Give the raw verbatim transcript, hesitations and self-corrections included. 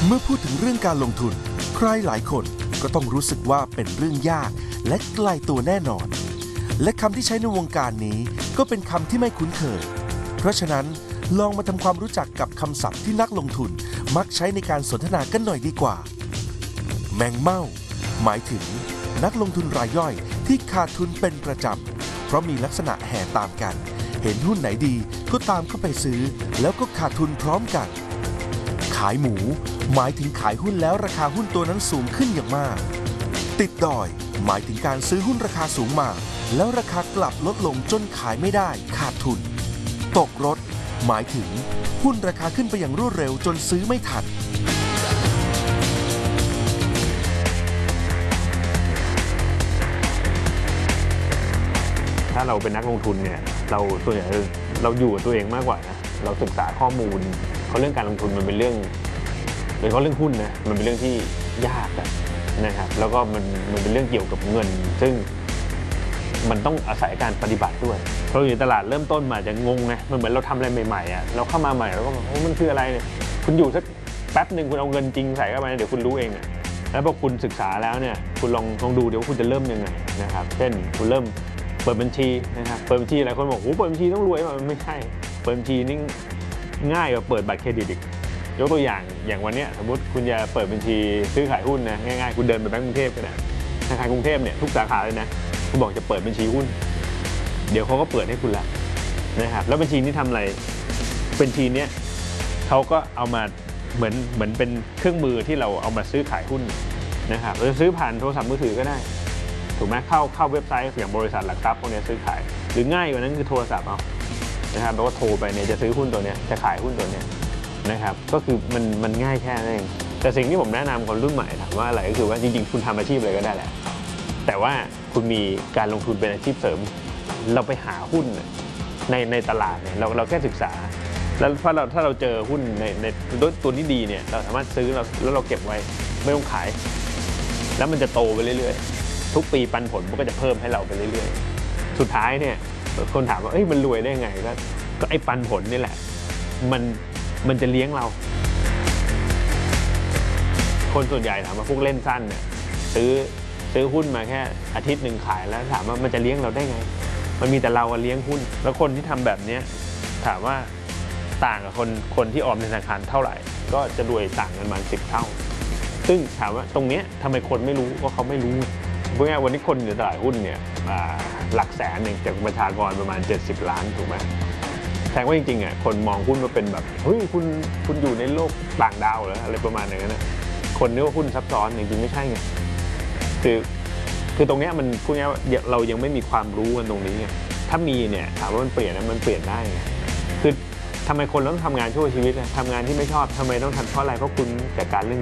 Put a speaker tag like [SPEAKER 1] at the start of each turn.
[SPEAKER 1] เมื่อพูดถึงเรื่องการลงทุนใครหลายคนก็ต้องรู้สึกว่าเป็นเรื่องยากและไกลตัวแน่นอนและคำที่ใช้ในวงการนี้ก็เป็นคำที่ไม่คุ้นเคยเพราะฉะนั้นลองมาทำความรู้จักกับคำศัพท์ที่นักลงทุนมักใช้ในการสนทนากันหน่อยดีกว่าแมงเม่าหมายถึงนักลงทุนรายย่อยที่ขาดทุนเป็นประจำเพราะมีลักษณะแห่ตามกันเห็นหุ้นไหนดีก็ตามเข้าไปซื้อแล้วก็ขาดทุนพร้อมกันขายหมูหมายถึงขายหุ้นแล้วราคาหุ้นตัวนั้นสูงขึ้นอย่างมากติดดอยหมายถึงการซื้อหุ้นราคาสูงมาแล้วราคากลับลดลงจนขายไม่ได้ขาดทุนตกรถหมายถึงหุ้นราคาขึ้นไปอย่างรวดเร็วจนซื้อไม่ทัน
[SPEAKER 2] ถ้าเราเป็นนักลงทุนเนี่ยเราส่วนใหญ่เราอยู่กับตัวเองมากกว่านะเราศึกษาข้อมูลเขาเรื่องการลงทุนมันเป็นเรื่องโดยเฉพาะเรื่องหุ้นนะมันเป็นเรื่องที่ยากนะครับแล้วก็มันมันเป็นเรื่องเกี่ยวกับเงินซึ่งมันต้องอาศัยการปฏิบัติด้วยเราอยู่ในตลาดเริ่มต้นมาจะงงนะมันเหมือนเราทำอะไรใหม่ๆอ่ะเราเข้ามาใหม่แล้วก็บอกมันคืออะไรเนี่ยคุณอยู่สักแป๊บหนึ่งคุณเอาเงินจริงใส่เข้าไปเดี๋ยวคุณรู้เองนะแล้วพอคุณศึกษาแล้วเนี่ยคุณลองลองดูเดี๋ยวคุณจะเริ่มยังไงนะครับเช่นคุณเริ่มเปิดบัญชีนะครับเปิดบัญชีหลายคนบอกโอ้เปิดบัญชีต้องรวยมันไม่ใช่เปิดบัญชีนี่ง่ายกว่าเปิดบัตรเครดิตอีกยกตัวอย่างอย่างวันนี้สมมติคุณจะเปิดบัญชีซื้อขายหุ้นนะง่ายๆคุณเดินไปแบงก์กรุงเทพก็ได้ธนาคารกรุงเทพเนี่ยทุกสาขาเลยนะคุณบอกจะเปิดบัญชีหุ้นเดี๋ยวเขาก็เปิดให้คุณละนะครับแล้วบัญชีนี้ทำอะไรบัญชีนี้เขาก็เอามาเหมือนเหมือนเป็นเครื่องมือที่เราเอามาซื้อขายหุ้นนะครับเราจะซื้อผ่านโทรศัพท์มือถือก็ได้ถูกไหมเข้าเข้าเว็บไซต์อย่างบริษัทหลักทรัพย์พวกนี้ซื้อขายหรือง่ายกว่านั้นคือโทรศัพท์เอานะครับแปลว่าโทรไปเนี่ยจะซื้อหุ้นตัวนี้จะขายหุ้นตัวนี้นะครับก็คือมันมันง่ายแค่นั้นเองแต่สิ่งที่ผมแนะนำคนรุ่นใหม่ถามว่าอะไรก็คือว่าจริงๆคุณทำอาชีพอะไรก็ได้แหละแต่ว่าคุณมีการลงทุนเป็นอาชีพเสริมเราไปหาหุ้นในในตลาดเนี่ยเราเราแค่ศึกษาแล้วถ้าเราถ้าเราเจอหุ้นในในตัวนี้ดีเนี่ยเราสามารถซื้อเราแล้วเราเก็บไว้ไม่ต้องขายแล้วมันจะโตไปเรื่อยๆทุกปีปันผลมันก็จะเพิ่มให้เราไปเรื่อยๆสุดท้ายเนี่ยคนถามว่าเอ้ยมันรวยได้ไงก็ก็ไอ้ปันผลนี่แหละมันมันจะเลี้ยงเราคนส่วนใหญ่ถามว่าพวกเล่นสั้นเนี่ยซื้อซื้อหุ้นมาแค่อาทิตย์หนึ่งขายแล้วถามว่ามันจะเลี้ยงเราได้ไงมันมีแต่เราเลี้ยงหุ้นแล้วคนที่ทำแบบนี้ถามว่าต่างกับคนคนที่ออมในธนาคารเท่าไหร่ก็จะรวยต่างกันประมาณสิบเท่าซึ่งถามว่าตรงนี้ทำไมคนไม่รู้ว่าเขาไม่รู้เพราะงั้นวันนี้คนในตลาดหุ้นเนี่ยหลักแสนหนึ่งจากประชากรประมาณเจ็ดสิบล้านถูกไหมแสดงว่าจริงๆอ่ะคนมองหุ้นว่าเป็นแบบเฮ้ยคุณคุณอยู่ในโลกต่างดาวเหรออะไรประมาณอย่างนั้นนะคนนึกว่าหุ้นซับซ้อนจริงๆไม่ใช่ไงคือคือตรงนี้มันพูดง่ายว่าเรายังไม่มีความรู้กันตรงนี้ไงถ้ามีเนี่ยถามว่ามันเปลี่ยนนะมันเปลี่ยนได้ไงคือทำไมคนต้องทำงานชั่วชีวิตทำงานที่ไม่ชอบทำไมต้องทำเพราะอะไรเพราะคุณจัดการเรื่อง